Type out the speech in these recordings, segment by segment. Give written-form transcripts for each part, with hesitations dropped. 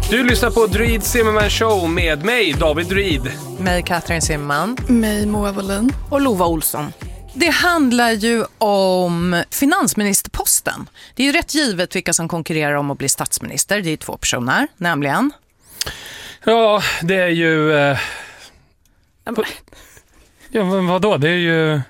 Du lyssnar på Druid Zimmerman Show med mig, David Druid. Mig, Katrin Zimmerman. Mig, Moa Wallin. Och Lova Olsson. Det handlar ju om finansministerposten. Det är ju rätt givet vilka som konkurrerar om att bli statsminister. Det är 2 personer, nämligen. Ja, det är ju... Ja, men vadå? Det är ju...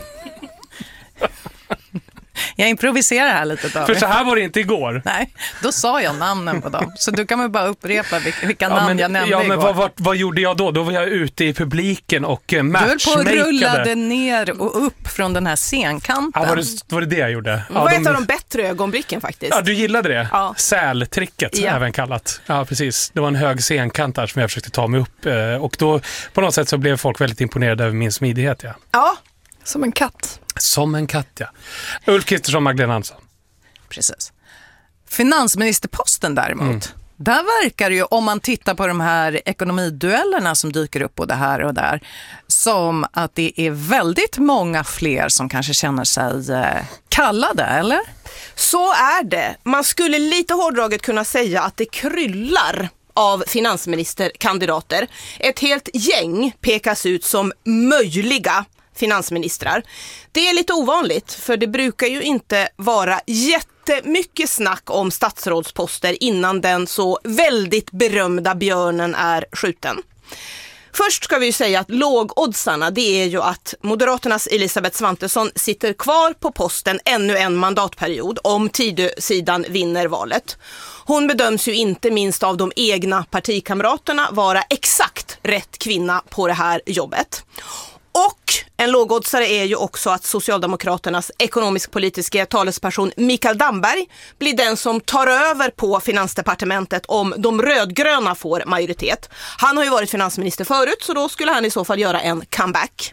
Jag improviserar här lite, David. För så här var det inte igår. Nej, då sa jag namnen på dem. Så du kan väl bara upprepa vilka namn jag nämnde igår. Ja, men vad gjorde jag då? Då var jag ute i publiken och matchmakade. Du höll på och rullade ner och upp från den här scenkanten. Ja, var det jag gjorde? Det var ett av de bättre ögonblicken faktiskt. Ja, du gillade det? Ja. Sältricket även kallat. Ja, precis. Det var en hög scenkant där som jag försökte ta mig upp. Och då på något sätt så blev folk väldigt imponerade över min smidighet. Ja. Som en katt. Som en katt, ja. Ulf Kristersson, Magdalena Andersson. Precis. Finansministerposten däremot. Där verkar det ju, om man tittar på de här ekonomiduellerna som dyker upp både här och där, som att det är väldigt många fler som kanske känner sig kallade, eller? Så är det. Man skulle lite hårdraget kunna säga att det kryllar av finansministerkandidater. Ett helt gäng pekas ut som möjliga finansministrar. Det är lite ovanligt, för det brukar ju inte vara jättemycket snack om statsrådsposter innan den så väldigt berömda björnen är skjuten. Först ska vi ju säga att lågoddsarna, det är ju att Moderaternas Elisabeth Svantesson sitter kvar på posten ännu en mandatperiod om Tidösidan vinner valet. Hon bedöms ju inte minst av de egna partikamraterna vara exakt rätt kvinna på det här jobbet. Och en lågoddsare är ju också att Socialdemokraternas ekonomisk-politiska talesperson Mikael Damberg blir den som tar över på Finansdepartementet om de rödgröna får majoritet. Han har ju varit finansminister förut, så då skulle han i så fall göra en comeback.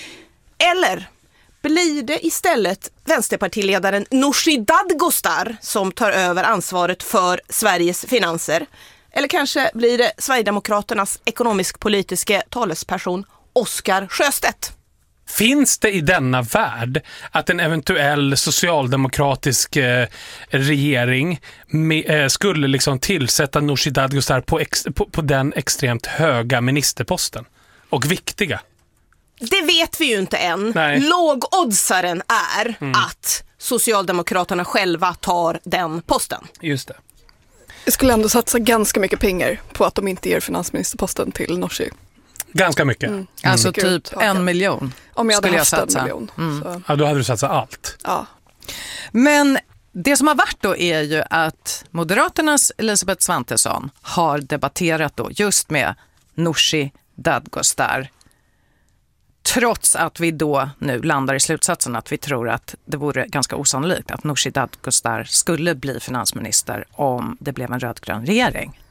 Eller blir det istället vänsterpartiledaren Nooshi Dadgostar som tar över ansvaret för Sveriges finanser? Eller kanske blir det Sverigedemokraternas ekonomisk-politiska talesperson Oskar Sjöstedt? Finns det i denna värld att en eventuell socialdemokratisk regering skulle liksom tillsätta Nooshi Dadgostar på den extremt höga ministerposten? Och viktiga? Det vet vi ju inte än. Nej. Lågoddsaren är att Socialdemokraterna själva tar den posten. Just det. Jag skulle ändå satsa ganska mycket pengar på att de inte ger finansministerposten till Nooshi. Ganska mycket. Alltså typ 1 miljon. Om jag hade haft satsa 1 miljon. Så. Ja, då hade du satsat allt. Ja. Men det som har varit då är ju att Moderaternas Elisabeth Svantesson har debatterat då just med Nooshi Dadgostar. Trots att vi då nu landar i slutsatsen att vi tror att det vore ganska osannolikt att Nooshi Dadgostar skulle bli finansminister om det blev en rödgrön regering.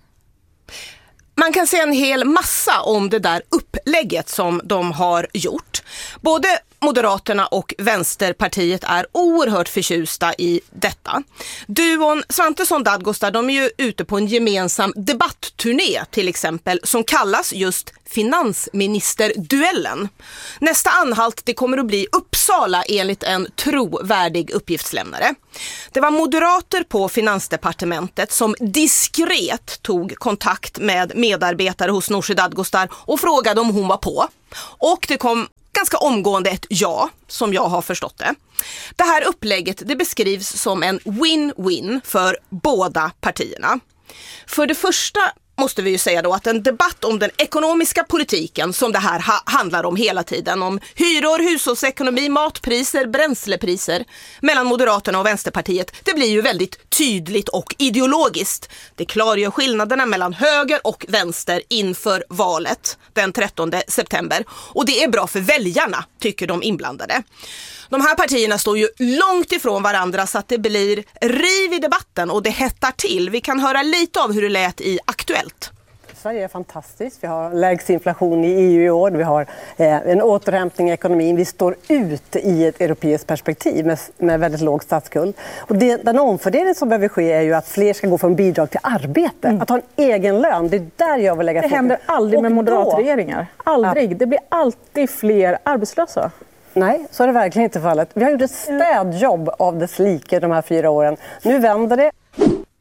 Man kan säga en hel massa om det där upplägget som de har gjort. Både Moderaterna och Vänsterpartiet är oerhört förtjusta i detta. Duon Svantesson-Dadgostar, de är ju ute på en gemensam debattturné till exempel som kallas just finansministerduellen. Nästa anhalt det kommer att bli Uppsala enligt en trovärdig uppgiftslämnare. Det var moderater på Finansdepartementet som diskret tog kontakt med medarbetare hos Nooshi Dadgostar och frågade om hon var på. Och det kom ganska omgående ett ja, som jag har förstått det. Det här upplägget det beskrivs som en win-win för båda partierna. För det första måste vi ju säga då att en debatt om den ekonomiska politiken som det här handlar om hela tiden, om hyror, hushållsekonomi, matpriser, bränslepriser mellan Moderaterna och Vänsterpartiet, det blir ju väldigt tydligt och ideologiskt. Det klargör skillnaderna mellan höger och vänster inför valet den 13 september. Och det är bra för väljarna, tycker de inblandade. De här partierna står ju långt ifrån varandra så att det blir riv i debatten och det hettar till. Vi kan höra lite av hur det lät i Aktuellt. Sverige är fantastiskt. Vi har lägst inflation i EU i år. Vi har en återhämtning i ekonomin. Vi står ut i ett europeiskt perspektiv med väldigt låg statsskuld. Och den omfördelning som behöver ske är ju att fler ska gå från bidrag till arbete. Att ha en egen lön, det är där jag vill lägga fokus. Det händer aldrig med moderatregeringar. Aldrig. Det blir alltid fler arbetslösa. Nej, så är det verkligen inte fallet. Vi har gjort ett städjobb av dess like de här 4 åren. Nu vänder det.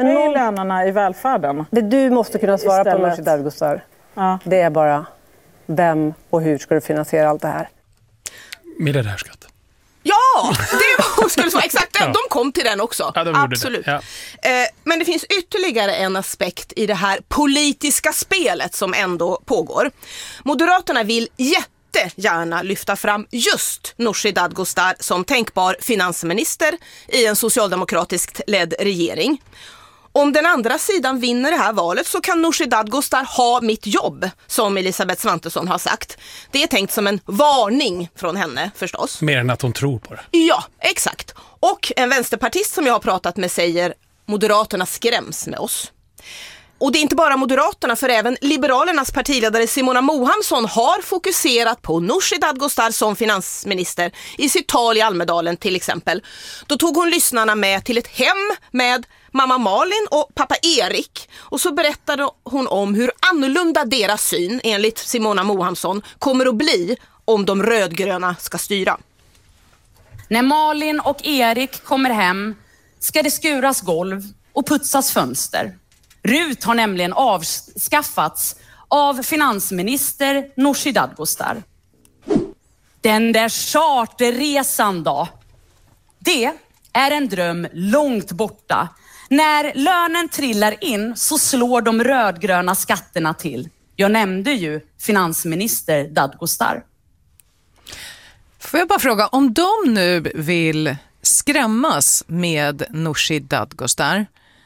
Höj lönerna i välfärden. Det du måste kunna svara på, Nooshi Dadgostar, det är bara vem och hur ska du finansiera allt det här? Miljardärskatt. Ja, det var skulle svara exakt. De kom till den också. Ja, absolut. Det. Ja. Men det finns ytterligare en aspekt i det här politiska spelet som ändå pågår. Moderaterna vill jättegärna lyfta fram just Nooshi Dadgostar som tänkbar finansminister i en socialdemokratiskt ledd regering. Om den andra sidan vinner det här valet så kan Nooshi Dadgostar ha mitt jobb, som Elisabeth Svantesson har sagt. Det är tänkt som en varning från henne förstås. Mer än att hon tror på det. Ja, exakt. Och en vänsterpartist som jag har pratat med säger Moderaterna skräms med oss. Och det är inte bara Moderaterna, för även Liberalernas partiledare Simona Mohamsson har fokuserat på Nooshi Dadgostar som finansminister i sitt tal i Almedalen till exempel. Då tog hon lyssnarna med till ett hem med mamma Malin och pappa Erik och så berättade hon om hur annorlunda deras syn, enligt Simona Mohamsson, kommer att bli om de rödgröna ska styra. När Malin och Erik kommer hem ska det skuras golv och putsas fönster. RUT har nämligen avskaffats av finansminister Nooshi Dadgostar. Den där charterresan då? Det är en dröm långt borta. När lönen trillar in så slår de rödgröna skatterna till. Jag nämnde ju finansminister Dadgostar. Får jag bara fråga, om de nu vill skrämmas med Nooshi Dadgostar,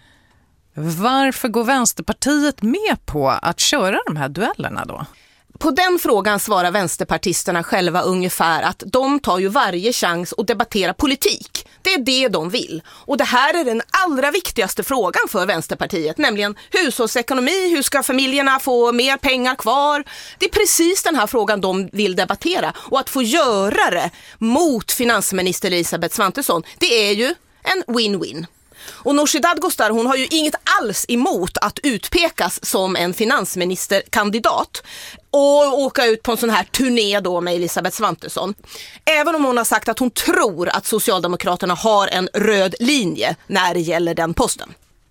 varför går Vänsterpartiet med på att köra de här duellerna då? På den frågan svarar vänsterpartisterna själva ungefär att de tar ju varje chans att debattera politik. Det är det de vill. Och det här är den allra viktigaste frågan för Vänsterpartiet, nämligen hushållsekonomi, hur ska familjerna få mer pengar kvar? Det är precis den här frågan de vill debattera. Och att få göra det mot finansminister Elisabeth Svantesson, det är ju en win-win. Och Nooshi Dadgostar, hon har ju inget alls emot att utpekas som en finansministerkandidat och åka ut på en sån här turné då med Elisabeth Svantesson. Även om hon har sagt att hon tror att Socialdemokraterna har en röd linje när det gäller den posten.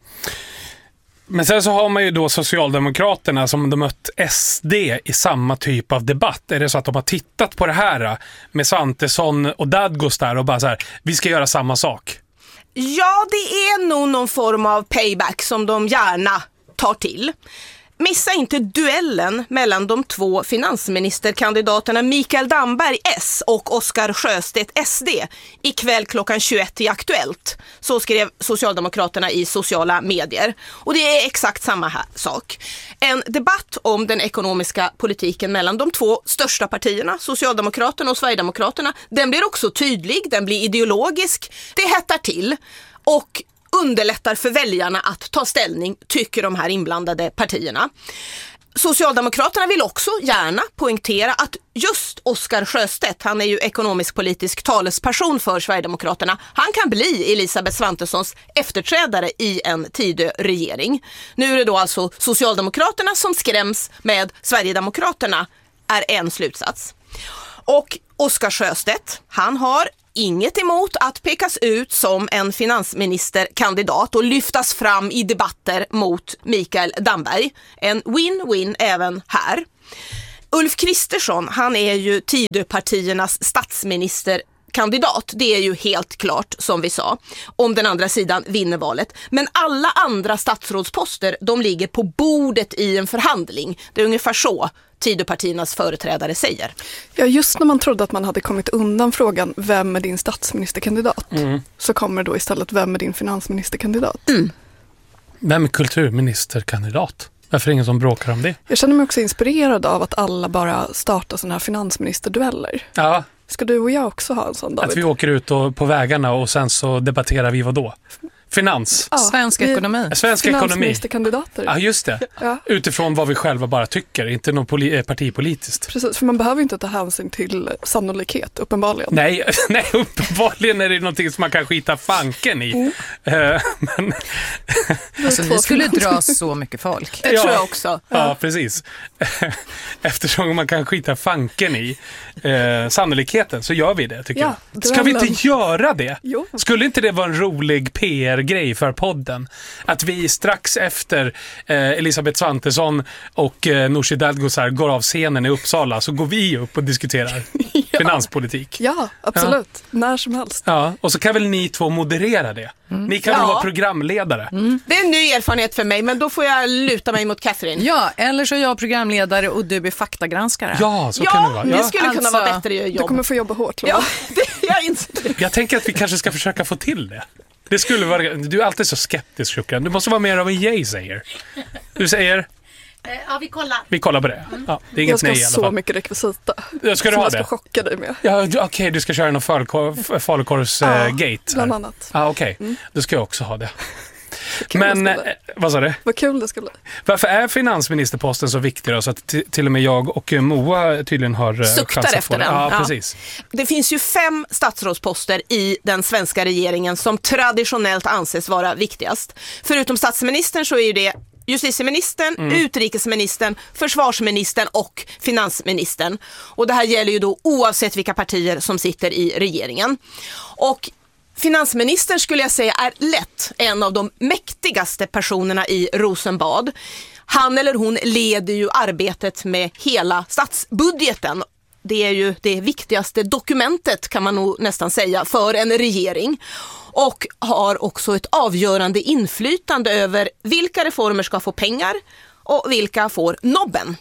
Men sen så har man ju då Socialdemokraterna som de mött SD i samma typ av debatt. Är det så att de har tittat på det här med Svantesson och Dadgostar och bara så här, vi ska göra samma sak? Ja, det är nog någon form av payback som de gärna tar till. Missa inte duellen mellan de två finansministerkandidaterna Mikael Damberg S och Oskar Sjöstedt SD ikväll klockan 21 i Aktuellt. Så skrev Socialdemokraterna i sociala medier. Och det är exakt samma sak. En debatt om den ekonomiska politiken mellan de två största partierna, Socialdemokraterna och Sverigedemokraterna, den blir också tydlig, den blir ideologisk, det hettar till och underlättar för väljarna att ta ställning, tycker de här inblandade partierna. Socialdemokraterna vill också gärna poängtera att just Oskar Sjöstedt, han är ju ekonomisk-politisk talesperson för Sverigedemokraterna, han kan bli Elisabeth Svantessons efterträdare i en tidig regering. Nu är det då alltså Socialdemokraterna som skräms med Sverigedemokraterna, är en slutsats. Och Oskar Sjöstedt, han har inget emot att pekas ut som en finansministerkandidat och lyftas fram i debatter mot Mikael Damberg. En win-win även här. Ulf Kristersson, han är ju Tidöpartiernas statsministerkandidat. Det är ju helt klart, som vi sa, om den andra sidan vinner valet. Men alla andra statsrådsposter, de ligger på bordet i en förhandling. Det är ungefär så Tidöpartiernas företrädare säger. Ja, just när man trodde att man hade kommit undan frågan vem är din statsministerkandidat, så kommer då istället vem är din finansministerkandidat. Vem är kulturministerkandidat? Varför är ingen som bråkar om det? Jag känner mig också inspirerad av att alla bara startar sådana här finansministerdueller. Ja. Ska du och jag också ha en sån, David? Att vi åker ut på vägarna och sen så debatterar vi vad då? Finans. Ja, svensk ekonomi. Svensk ekonomi. Finansministerkandidater. Ja, just det. Ja. Utifrån vad vi själva bara tycker, inte något partipolitiskt. Precis, för man behöver inte ta hänsyn till sannolikhet, uppenbarligen. Nej, uppenbarligen är det någonting som man kan skita fanken i. Men alltså, vi skulle dra så mycket folk. Det tror jag också. Ja, precis. Eftersom man kan skita fanken i sannolikheten så gör vi det, tycker jag. Ska vi inte göra det? Jo. Skulle inte det vara en rolig PR PR-grej för podden. Att vi strax efter Elisabeth Svantesson och Nooshi Dadgostar går av scenen i Uppsala, så går vi upp och diskuterar finanspolitik. Ja, absolut. När som helst. Ja, och så kan väl ni två moderera det. Ni kan väl vara programledare. Det är en ny erfarenhet för mig, men då får jag luta mig mot Catherine. Ja, eller så är jag programledare och du är faktagranskare. Ja, så kan det vara. Det skulle kunna vara bättre jobb. Du kommer få jobba hårt. Ja, jag inser det. Jag tänker att vi kanske ska försöka få till det. Det skulle vara... Du är alltid så skeptisk, Shukran. Du måste vara mer av en yay-säger. Du säger... Ja, Vi kollar på det. Ja, det är inget Jag ska nej i ha alla så fall. mycket rekvisita. Jag ska du som ha jag ska det? chocka dig med. Ja, okej, du ska köra någon falukorvs-gate. Bland annat. Ja, okej. Då ska jag också ha det. Men, vad sa du? Vad kul det ska bli. Varför är finansministerposten så viktig då, så att till och med jag och Moa tydligen har Suktar chansat efter på det? den. Ja, Ja. precis. Det finns ju 5 statsrådsposter i den svenska regeringen som traditionellt anses vara viktigast. Förutom statsministern så är ju det justitieministern, utrikesministern, försvarsministern och finansministern. Och det här gäller ju då oavsett vilka partier som sitter i regeringen. Och finansministern skulle jag säga är lätt en av de mäktigaste personerna i Rosenbad. Han eller hon leder ju arbetet med hela statsbudgeten. Det är ju det viktigaste dokumentet, kan man nog nästan säga, för en regering. Och har också ett avgörande inflytande över vilka reformer ska få pengar och vilka får nobben.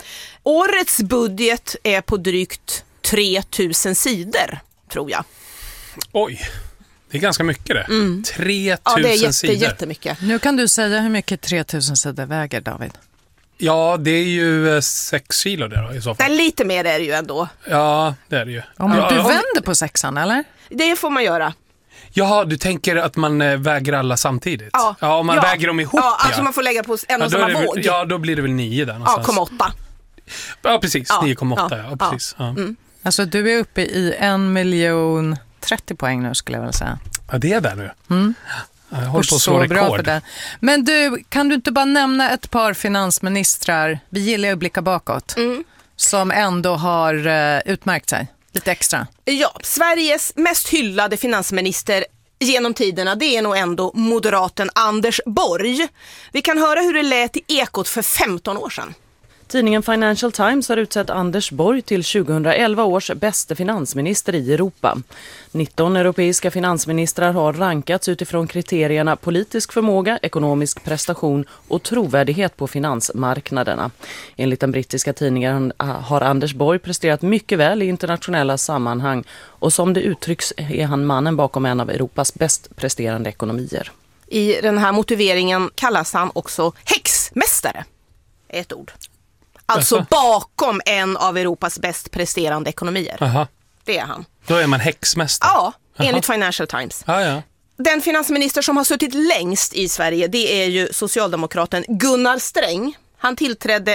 Årets budget är på drygt 3000 sidor, tror jag. Oj, det är ganska mycket det. 3000 Ja, det är sidor. jättemycket. Nu kan du säga hur mycket 3000 sidor väger, David. Ja, det är ju 6 kilo det då, i så fall. Nej, lite mer är det ju ändå. Ja, det är det ju. Om du vänder på 6:an, eller? Det får man göra. Jaha, du tänker att man väger alla samtidigt? Ja. Ja, om man väger dem ihop, Ja, alltså man får lägga på en och då samma är det våg. väl, ja, då blir det väl 9 där Ja, någonstans. 0,8. Ja, precis. Ja, 9,8. Ja, ja, precis. Ja. Alltså du är uppe i 1 030 poäng nu, skulle jag väl säga. Ja, det är där nu. Jag håller på att slå Så bra för rekord. det. Men du, kan du inte bara nämna ett par finansministrar, vi gillar att blicka bakåt, som ändå har utmärkt sig lite extra? Ja, Sveriges mest hyllade finansminister genom tiderna, det är nog ändå moderaten Anders Borg. Vi kan höra hur det lät i Ekot för 15 år sedan. Tidningen Financial Times har utsett Anders Borg till 2011 års bästa finansminister i Europa. 19 europeiska finansministrar har rankats utifrån kriterierna politisk förmåga, ekonomisk prestation och trovärdighet på finansmarknaderna. Enligt den brittiska tidningen har Anders Borg presterat mycket väl i internationella sammanhang och som det uttrycks är han mannen bakom en av Europas bäst presterande ekonomier. I den här motiveringen kallas han också häxmästare. Ett ord. Alltså bakom en av Europas bäst presterande ekonomier. Aha. Det är han. Då är man häxmästare. Ja, enligt Financial Times. Ja. Den finansminister som har suttit längst i Sverige, det är ju socialdemokraten Gunnar Sträng. Han tillträdde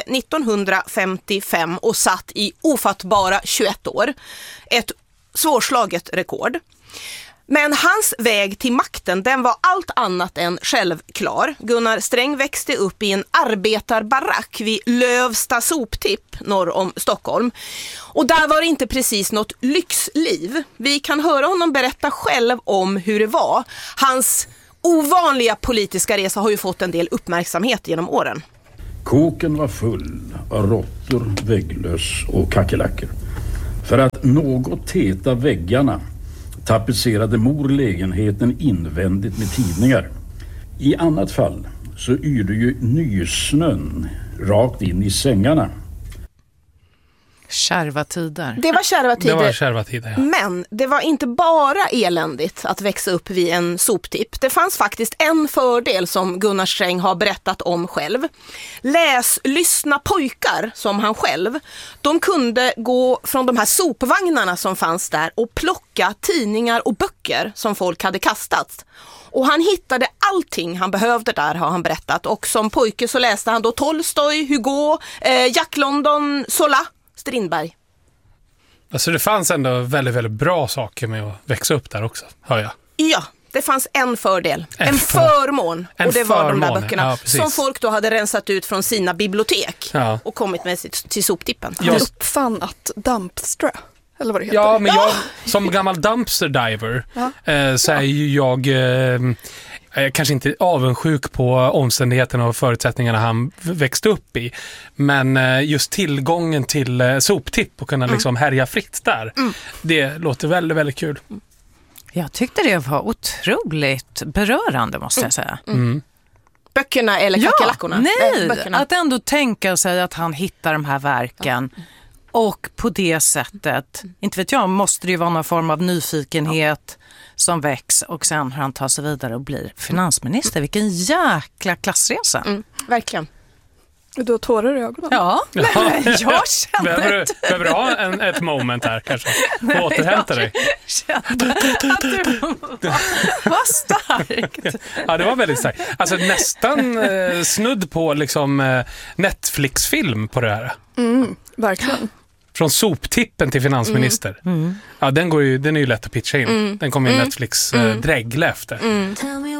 1955 och satt i ofattbara 21 år. Ett svårslaget rekord. Men hans väg till makten, den var allt annat än självklar. Gunnar Sträng växte upp i en arbetarbarack vid Lövsta soptipp norr om Stockholm. Och där var det inte precis något lyxliv. Vi kan höra honom berätta själv om hur det var. Hans ovanliga politiska resa har ju fått en del uppmärksamhet genom åren. Kåken var full av råttor, vägglöss och kackerlackor. För att något täta väggarna tapetserade mor lägenheten invändigt med tidningar. I annat fall så yrde ju nysnön rakt in i sängarna. Kärva tider. Det var kärva tider. Det var kärva tider, ja. Men det var inte bara eländigt att växa upp vid en soptipp. Det fanns faktiskt en fördel som Gunnar Sträng har berättat om själv. Lyssna pojkar, som han själv, de kunde gå från de här sopvagnarna som fanns där och plocka tidningar och böcker som folk hade kastat. Och han hittade allting han behövde där, har han berättat. Och som pojke så läste han då Tolstoj, Hugo, Jack London, Zola, Strindberg. Alltså det fanns ändå väldigt, väldigt bra saker med att växa upp där också, hör jag. Ja, det fanns en fördel. En förmån. Och det var de där böckerna som folk då hade rensat ut från sina bibliotek och kommit med till soptippen. Han uppfann att dumpstra, eller vad det heter. Ja, men jag som gammal dumpster diver så är ju jag Jag är kanske inte avundsjuk på omständigheterna och förutsättningarna han växte upp i. Men just tillgången till soptipp och kunna liksom härja fritt där. Det låter väldigt, väldigt kul. Jag tyckte det var otroligt berörande, måste jag säga. Böckerna eller kackerlackorna? Nej, att ändå tänka sig att han hittar de här verken. Och på det sättet, inte vet jag, måste det ju vara någon form av nyfikenhet som väcks och sen han tar sig vidare och blir finansminister. Vilken jäkla klassresa. Verkligen. Du har tårar i ögonen. Ja, jag känner Behöver du ha ett moment här kanske? Och återhämta dig. Jag kände att du var starkt. Ja, det var väldigt starkt. Alltså nästan snudd på liksom Netflix-film på det här. Verkligen. Från soptippen till finansminister. Ja, den är ju lätt att pitcha in. Den kommer ju Netflix drägla efter.